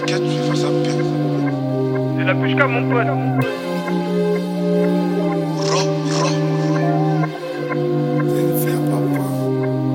T'inquiète, je vais faire ça bien. C'est la pushka, mon pote.